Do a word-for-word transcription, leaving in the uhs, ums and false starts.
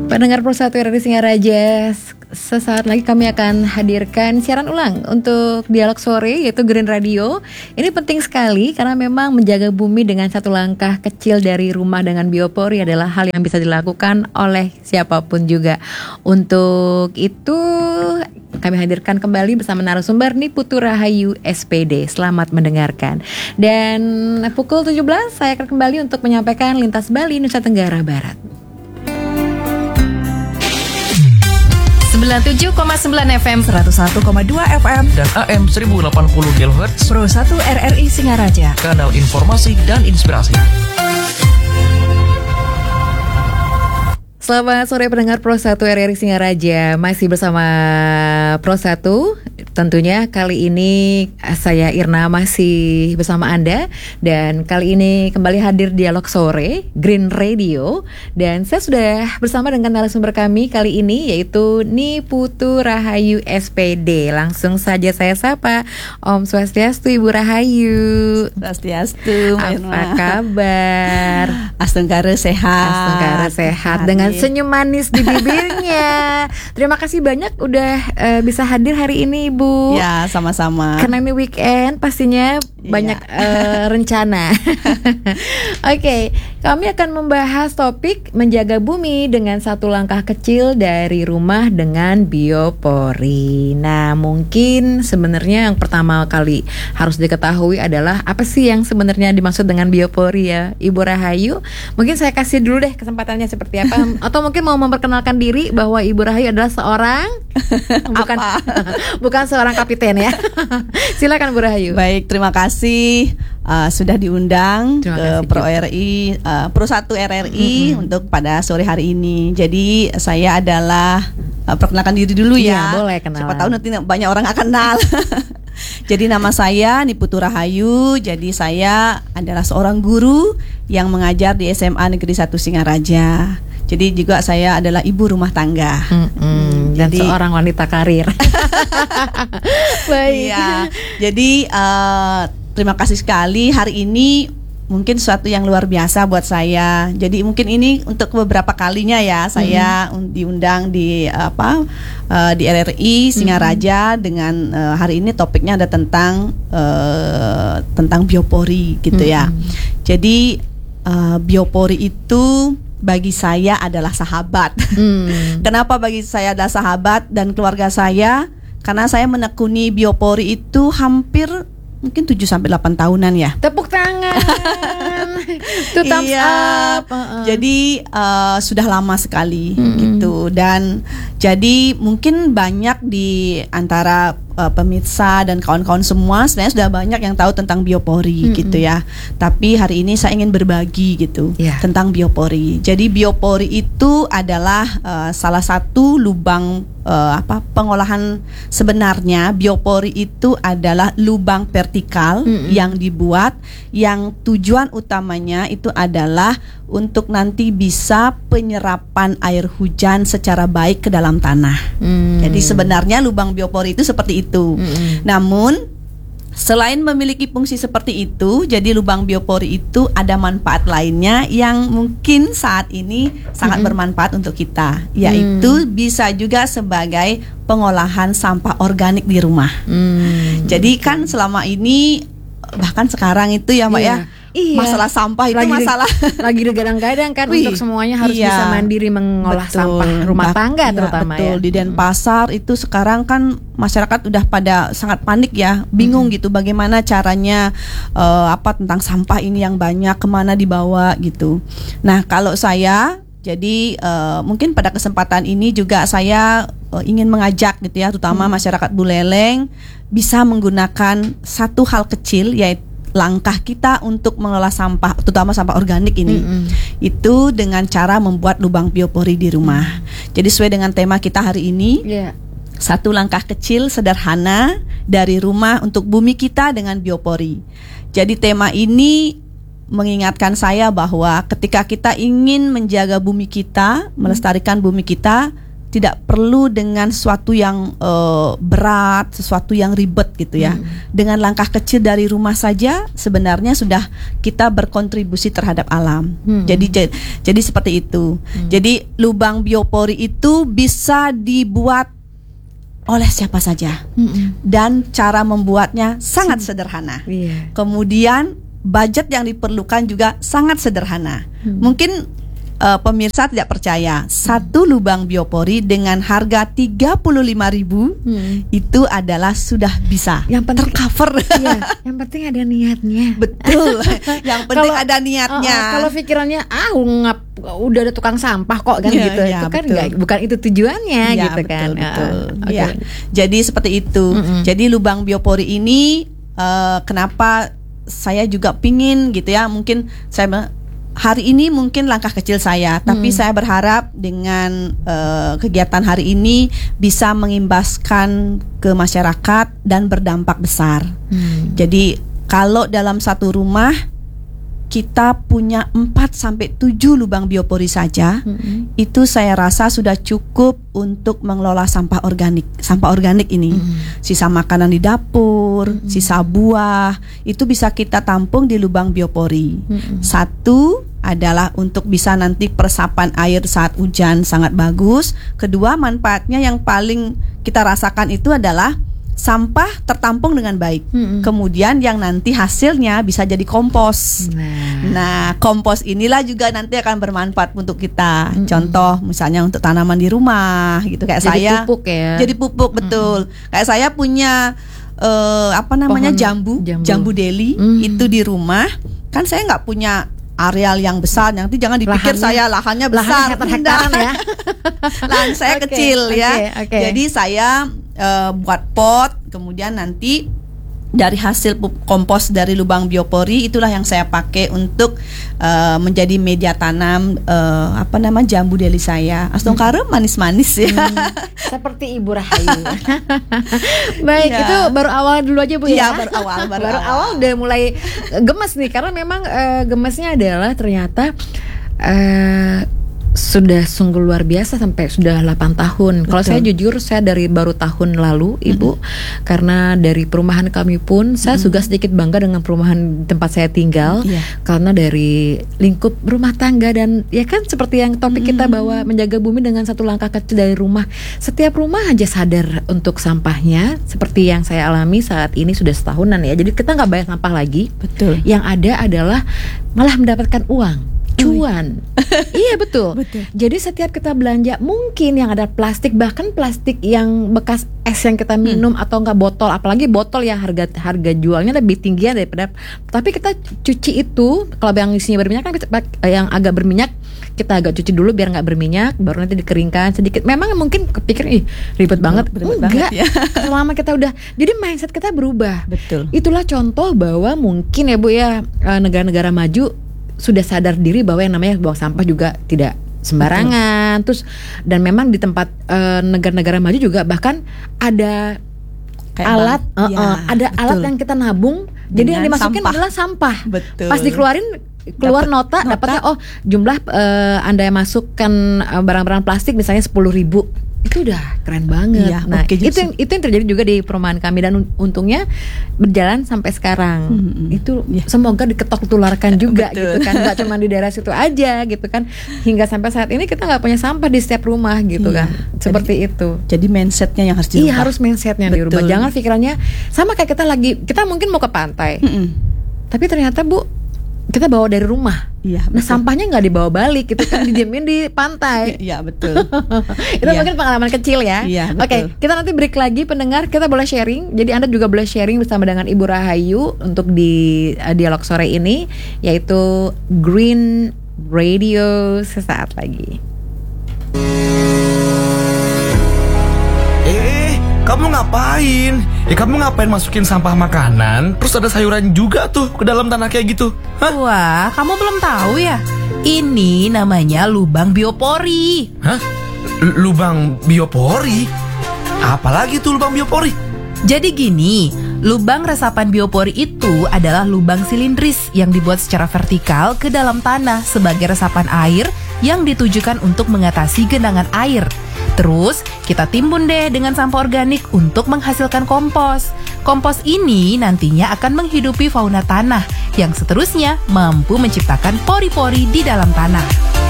Pendengar Pro satu R R I Singaraja, sesaat lagi kami akan hadirkan siaran ulang untuk Dialog Sore, yaitu Green Radio. Ini penting sekali karena memang menjaga bumi dengan satu langkah kecil dari rumah dengan biopori adalah hal yang bisa dilakukan oleh siapapun juga. Untuk itu kami hadirkan kembali bersama narasumber Niputu Rahayu S P D. Selamat mendengarkan. Dan pukul tujuh belas saya akan kembali untuk menyampaikan Lintas Bali Nusa Tenggara Barat. sembilan puluh tujuh koma sembilan F M, seratus satu koma dua F M, dan A M seribu delapan puluh kilohertz. Pro satu R R I Singaraja, kanal informasi dan inspirasi. Selamat sore pendengar Pro satu R R I Singaraja. Masih bersama Pro satu. Tentunya kali ini saya Irna masih bersama Anda. Dan kali ini kembali hadir Dialog Sore Green Radio. Dan saya sudah bersama dengan narasumber kami kali ini, yaitu Niputu Rahayu S P D. Langsung saja saya sapa. Om Swastiastu Ibu Rahayu. Swastiastu. Apa kabar? Astungkara sehat. Astungkara sehat dengan senyum manis di bibirnya. Terima kasih banyak udah uh, bisa hadir hari ini, Ibu. Ya, sama-sama. Karena ini weekend pastinya banyak uh, rencana. Oke, okay, kami akan membahas topik menjaga bumi dengan satu langkah kecil dari rumah dengan biopori. Nah, mungkin sebenarnya yang pertama kali harus diketahui adalah apa sih yang sebenarnya dimaksud dengan biopori ya, Ibu Rahayu? Mungkin saya kasih dulu deh kesempatannya seperti apa. Atau mungkin mau memperkenalkan diri bahwa Ibu Rahayu adalah seorang bukan bukan seorang kapiten ya. Silakan Bu Rahayu. Baik, terima kasih uh, sudah diundang terima ke Pro R R I uh, Pro satu R R I mm-hmm. untuk pada sore hari ini. Jadi saya adalah uh, perkenalkan diri dulu ya. Iya, boleh kenalan. Siapa tahu nanti banyak orang akan kenal. Jadi nama saya Niputu Rahayu. Jadi saya adalah seorang guru yang mengajar di S M A Negeri satu Singaraja. Jadi juga saya adalah ibu rumah tangga. Mm-hmm. Dan jadi, seorang wanita karir. Baik. Iya. Jadi uh, terima kasih sekali hari ini. Mungkin sesuatu yang luar biasa buat saya. Jadi mungkin ini untuk beberapa kalinya ya saya mm-hmm. diundang di apa uh, di R R I Singaraja mm-hmm. dengan uh, hari ini topiknya ada tentang uh, tentang biopori gitu mm-hmm. ya. Jadi uh, biopori itu bagi saya adalah sahabat. Hmm. Kenapa bagi saya adalah sahabat dan keluarga saya? Karena saya menekuni biopori itu hampir mungkin tujuh sampai delapan tahunan ya. Tepuk tangan. Itu thumbs iya. up. Uh-uh. Jadi uh, sudah lama sekali mm-hmm. gitu. Dan jadi mungkin banyak di antara uh, pemirsa dan kawan-kawan semua sebenarnya sudah banyak yang tahu tentang biopori mm-hmm. gitu ya. Tapi hari ini saya ingin berbagi gitu yeah. tentang biopori. Jadi biopori itu adalah uh, salah satu lubang uh, apa pengolahan. Sebenarnya biopori itu adalah lubang vertikal mm-hmm. yang dibuat, yang tujuan utamanya itu adalah untuk nanti bisa penyerapan air hujan secara baik ke dalam tanah. Mm. Jadi sebenarnya lubang biopori itu seperti itu. Mm-hmm. Namun selain memiliki fungsi seperti itu, jadi lubang biopori itu ada manfaat lainnya yang mungkin saat ini sangat mm-hmm. bermanfaat untuk kita, yaitu mm. bisa juga sebagai pengolahan sampah organik di rumah. Mm. Jadi kan selama ini bahkan sekarang itu ya Mbak yeah. ya Iya. masalah sampah itu lagi masalah di, lagi digadang-gadang kan. Wih, untuk semuanya harus iya. bisa mandiri mengolah betul. sampah rumah tangga iya, terutama betul. ya. Di Denpasar itu sekarang kan masyarakat udah pada sangat panik ya, bingung hmm. gitu bagaimana caranya uh, apa tentang sampah ini yang banyak kemana dibawa gitu. Nah kalau saya jadi uh, mungkin pada kesempatan ini juga saya uh, ingin mengajak gitu ya, terutama hmm. masyarakat Buleleng bisa menggunakan satu hal kecil, yaitu langkah kita untuk mengelola sampah, terutama sampah organik ini, mm-hmm. itu dengan cara membuat lubang biopori di rumah. Mm. Jadi sesuai dengan tema kita hari ini, yeah. satu langkah kecil sederhana dari rumah untuk bumi kita dengan biopori. Jadi tema ini mengingatkan saya bahwa ketika kita ingin menjaga bumi kita, melestarikan bumi kita, tidak perlu dengan sesuatu yang uh, berat, sesuatu yang ribet gitu ya. Hmm. Dengan langkah kecil dari rumah saja sebenarnya sudah kita berkontribusi terhadap alam. Hmm. Jadi j- jadi seperti itu. Hmm. Jadi lubang biopori itu bisa dibuat oleh siapa saja. Hmm. Dan cara membuatnya sangat hmm. sederhana. Yeah. Kemudian budget yang diperlukan juga sangat sederhana. Hmm. Mungkin Uh, pemirsa tidak percaya, satu lubang biopori dengan harga tiga puluh lima ribu hmm. itu adalah sudah bisa yang penting tercover. Iya, yang penting ada niatnya. Betul. Yang penting kalo, ada niatnya. Uh, uh, kalau pikirannya ah ngap, udah ada tukang sampah kok kan ya, gitu. Ya, itu kan gak, bukan itu tujuannya ya, gitu betul, kan. Betul. Uh, okay. Ya. Jadi seperti itu. Mm-hmm. Jadi lubang biopori ini uh, kenapa saya juga pingin gitu ya, mungkin saya hari ini mungkin langkah kecil saya, tapi hmm. saya berharap dengan uh, kegiatan hari ini bisa mengimbaskan ke masyarakat dan berdampak besar. Hmm. Jadi kalau dalam satu rumah kita punya empat sampai tujuh lubang biopori saja, hmm. itu saya rasa sudah cukup untuk mengelola sampah organik. Sampah organik ini, hmm. sisa makanan di dapur, hmm. sisa buah, itu bisa kita tampung di lubang biopori. Hmm. Satu adalah untuk bisa nanti peresapan air saat hujan sangat bagus. Kedua, manfaatnya yang paling kita rasakan itu adalah sampah tertampung dengan baik. Hmm. Kemudian yang nanti hasilnya bisa jadi kompos. Nah. nah, kompos inilah juga nanti akan bermanfaat untuk kita. Hmm. Contoh misalnya untuk tanaman di rumah gitu kayak jadi saya. Jadi pupuk ya. Jadi pupuk betul. Hmm. Kayak saya punya uh, apa namanya Pohon jambu, jambu, jambu deli hmm. itu di rumah. Kan saya nggak punya areal yang besar, nanti jangan dipikir lahannya, saya lahannya besar, lahan hektar-hektaran ya. Lahan saya okay, kecil okay, ya. Okay. Jadi saya uh, buat pot, kemudian nanti dari hasil kompos dari lubang biopori itulah yang saya pakai untuk uh, menjadi media tanam uh, apa nama jambu deli saya. Astongkara hmm. manis-manis ya. Hmm. Seperti Ibu Rahayu. Baik, ya. Itu baru awal dulu aja Bu ya. Iya, baru awal, baru, baru awal. awal udah mulai gemes nih karena memang uh, gemesnya adalah ternyata uh, sudah sungguh luar biasa sampai sudah delapan tahun. Kalau saya jujur saya dari baru tahun lalu Ibu, mm-hmm. karena dari perumahan kami pun saya mm-hmm. juga sedikit bangga dengan perumahan tempat saya tinggal, yeah. karena dari lingkup rumah tangga dan ya kan seperti yang topik mm-hmm. kita bahwa menjaga bumi dengan satu langkah kecil dari rumah. Setiap rumah aja sadar untuk sampahnya, seperti yang saya alami saat ini sudah setahunan ya. Jadi kita nggak bayar sampah lagi. Betul. Yang ada adalah malah mendapatkan uang. Cuan. Iya betul. betul. Jadi setiap kita belanja mungkin yang ada plastik, bahkan plastik yang bekas es yang kita minum hmm. atau enggak botol, apalagi botol yang harga harga jualnya lebih tinggi daripada, tapi kita cuci itu kalau yang isinya berminyak kan kita, yang agak berminyak kita agak cuci dulu biar nggak berminyak, baru nanti dikeringkan sedikit. Memang mungkin kepikir ih ribet banget, ribet enggak. Banget, ya. Selama kita udah, jadi mindset kita berubah. Betul. Itulah contoh bahwa mungkin ya Bu ya negara-negara maju sudah sadar diri bahwa yang namanya buang sampah juga tidak sembarangan. Betul. Terus dan memang di tempat uh, negara-negara maju juga bahkan ada kayak alat uh, ya, uh, ada betul. alat yang kita nabung. Dengan jadi yang dimasukin sampah. adalah sampah. Betul. Pas dikeluarin keluar dapet, nota, nota dapatnya oh jumlah uh, Anda yang masukkan uh, barang-barang plastik misalnya sepuluh ribu. Itu udah keren banget. Iya, nah, okay, itu yang, itu yang terjadi juga di perumahan kami dan untungnya berjalan sampai sekarang. Mm-hmm. Itu yeah. semoga diketok tularkan juga gitu kan, nggak cuma di daerah situ aja gitu kan. Hingga sampai saat ini kita nggak punya sampah di setiap rumah gitu yeah. kan. Seperti jadi, itu. Jadi mindsetnya yang harus dirubah. Iya, harus mindsetnya Betul. dirubah. Jangan pikirannya sama kayak kita lagi, kita mungkin mau ke pantai, mm-hmm. tapi ternyata Bu kita bawa dari rumah. Iya, nah sampahnya nggak dibawa balik gitu kan, didiamin di pantai. Iya betul. Itu ya. mungkin pengalaman kecil ya. Iya, Oke, okay, kita nanti break lagi pendengar, kita boleh sharing. Jadi Anda juga boleh sharing bersama dengan Ibu Rahayu untuk di uh, dialog sore ini, yaitu Green Radio sesaat lagi. Kamu ngapain? Ya kamu ngapain masukin sampah makanan terus ada sayuran juga tuh ke dalam tanah kayak gitu? Hah? Wah, kamu belum tahu ya? Ini namanya lubang biopori. Hah? L- lubang biopori? Apalagi tuh lubang biopori? Jadi gini, lubang resapan biopori itu adalah lubang silindris yang dibuat secara vertikal ke dalam tanah sebagai resapan air yang ditujukan untuk mengatasi genangan air. Terus kita timbun deh dengan sampah organik untuk menghasilkan kompos. Kompos ini nantinya akan menghidupi fauna tanah yang seterusnya mampu menciptakan pori-pori di dalam tanah.